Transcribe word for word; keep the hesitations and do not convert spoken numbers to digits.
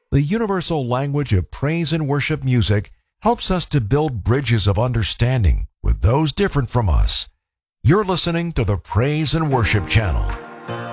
The universal language of praise and worship music helps us to build bridges of understanding with those different from us. You're listening to the Praise and Worship Channel.